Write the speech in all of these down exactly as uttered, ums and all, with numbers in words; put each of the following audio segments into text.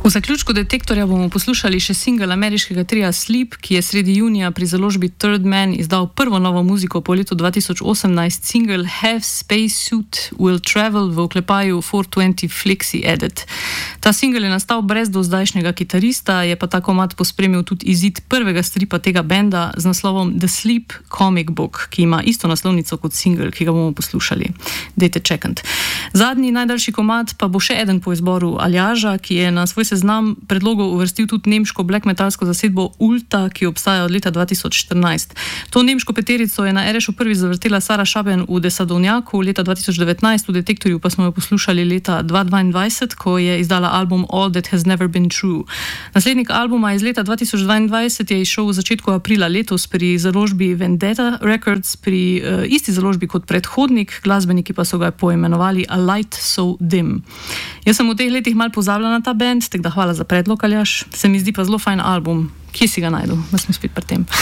V zaključku Detektorja bomo poslušali še singel ameriškega tria Sleep, ki je sredi junija pri založbi Third Man izdal prvo novo muziko po letu dva tisoč osemnajst, singel Have Spacesuit Will Travel v oklepaju štiristo dvajset Flexi Edit. Ta singel je nastal brez dozdajšnjega kitarista, je pa ta komad pospremil tudi izid prvega stripa tega benda z naslovom The Sleep Comic Book, ki ima isto naslovnico kot singel, ki ga bomo poslušali. Dejte čekant. Zadnji najdaljši komad pa bo še eden po izboru Aljaža, ki je na svoj seznam predlogov uvrstil tudi nemško black metalsko zasedbo Ulta, ki obstaja od leta dva tisoč štirinajst. To nemško peterico je na Erešu prvi zavrtela Sara Schaben v Desadovnjaku leta dva tisoč devetnajst, v Detektorju pa smo jo poslušali leta dva tisoč dvaindvajset, ko je izdala album All That Has Never Been True. Naslednik albuma iz leta dva tisoč dvaindvajset je izšel v začetku aprila letos pri založbi Vendetta Records, pri uh, isti založbi kot predhodnik, glasbeniki pa so ga poimenovali A Light So Dim. Jaz sem v teh letih malo pozabila na ta band, tako da hvala za predlog, Aljaž. Se mi zdi pa zelo fajn album. Kje si ga najdel? Da smo spet pri tem.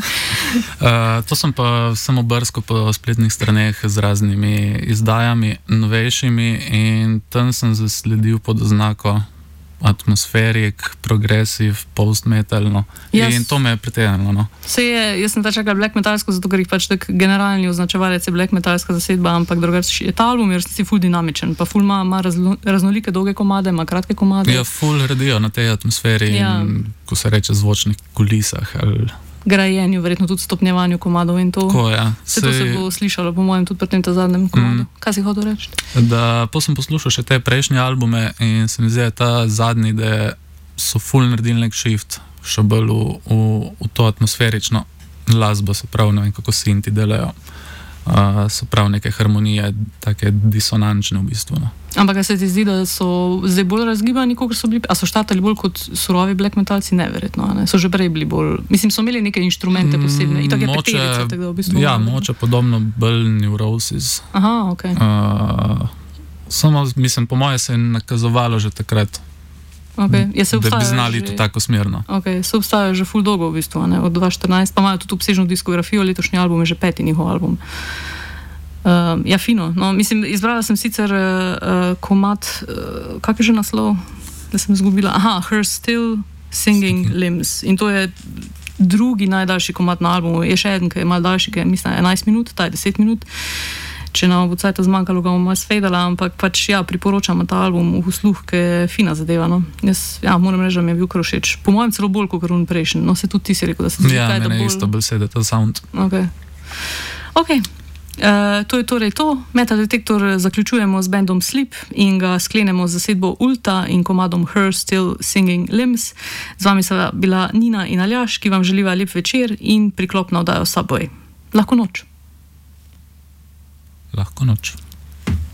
uh, to sem pa samo brsko po spletnih straneh z raznimi izdajami, novejšimi, in tam sem zasledil pod oznako atmosferik, progresiv, post-metal, no. Yes. In to me je pritegnilo, no. Se je, jaz sem ta čakala black metalsko, zato ker jih pač tak generalni označevalec je black metalska zasedba, ampak drugače je ta album je resnici ful dinamičen, pa ful ima, ima razlo, raznolike dolge komade, ima kratke komade. Ja, ful radijo na tej atmosferi, ja. In ko se reče zvočnih kulisah ali grajenju, verjetno tudi stopnjevanju komadov in to. Ko, ja. Se to se bo slišalo, po mojem, tudi pri tem ta zadnjem komadu. Mm. Kaj si hotel reči? Da, pa sem poslušal še te prejšnje albume in se mi zdi, ta zadnji, da so full naredili nek shift, še bolj v, v, v to atmosferično glasbo, se pravi, ne vem, kako sinti delajo. Uh, so prav neke harmonije, take disonančne v bistvu. No. Ampak se ti zdi, da so zdaj bolj razgibani, kot so bili, a so štartali bolj kot surovi black metalci? Neverjetno, ne? So že prej bili bolj, mislim, so imeli neke inštrumente posebne, itak je moče, peterica, tako da v bistvu. Ja, moče podobno bolj Neurosis. Aha, okej. Okay. Uh, samo, mislim, po moje se je nakazovalo že takrat. Okay. Ja, da bi znali že to tako smerno. Okay. Se obstajajo že ful dolgo v bistvu, ne? Od dva tisoč štirinajst, pa imajo tudi obsežno diskografijo, letošnji album je že peti njihov album. Uh, ja, fino. No, mislim, izbrala sem sicer uh, komad, uh, kak je že naslov, da sem izgubila. Aha, Her Still Singing Limbs. In to je drugi najdaljši komad na albumu. Je še eden, ki je malo daljši, ki je, mislim, enajst minut, ta je deset minut. Če nam bo cajta zmanjkalo, ga bomo malo sfejdala, ampak pač ja, priporočam ta album v sluh, ki je fina zadeva, no. Jaz, ja, moram reči, da mi je bil kar všeč. Po mojem celo bolj kot kar on prejšnji. No, se tudi ti si rekel, da se ti ja, kaj, da bolj... Ja, mene isto bolj sede ta sound. Ok. Ok. Uh, to je torej to. Metal Detektor zaključujemo z bandom Sleep in ga sklenemo z zasedbo Ulta in komadom Her Still Singing Limbs. Z vami sta bila Nina in Aljaž, ki vam želiva lep večer in priklopno oddajo s seboj. Lahko noč. Lahko noč.